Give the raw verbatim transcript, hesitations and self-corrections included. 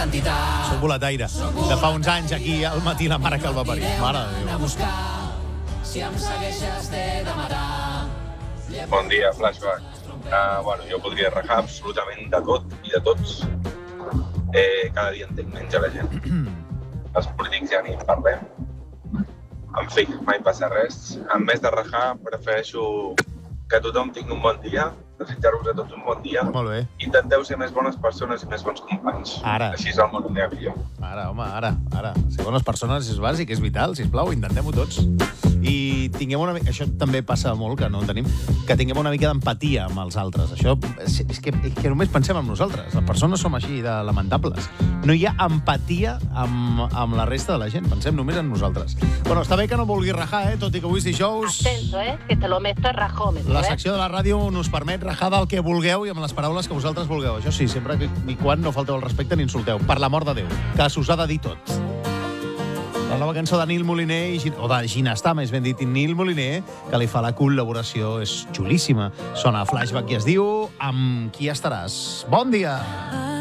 Soc boletaire. De fa uns anys aquí al matí la mare que el va parir. Mare de Déu. Si em segueixes t'he d'amarar. Bon dia, Flashback. Uh, bueno, jo podria rajar absolutament de tot i de tots. Eh, cada dia entenc menys a la gent. Els polítics ja ni en parlem. En fi, mai passa res. En més de rajar, prefereixo que tothom tingui un bon dia, desitjar-vos a tots un bon dia. Molt bé. Intenteu ser més bones persones i més bons companys. Ara. Així és el món anirà millor. Ara, home, ara, ara. Ser bones persones és bàsic, és vital, sisplau, intentem-ho tots. I tinguem una mica... Això també passa molt, que no en tenim, que tinguem una mica d'empatia amb els altres. Això és, és, que, és que només pensem en nosaltres. Les persones som així de lamentables. No hi ha empatia amb, amb la resta de la gent. Pensem només en nosaltres. Bueno, està bé que no vulgui rajar, eh? Tot i que avui és dijous. Atento, eh? Que te lo meto a rajómetro, La eh? secció de la ràdio nos permet rajar del que vulgueu i amb les paraules que vosaltres vulgueu. Això sí, sempre que, i quan no falteu el respecte ni insulteu. Per l'amor de Déu, que s'us ha de dir tot. La nova cançó de Nil Moliner, i, o de Ginestà, més ben dit, i Nil Moliner, que li fa la col·laboració, és xulíssima. Sona a Flashback i es diu Amb qui estaràs. Bon dia!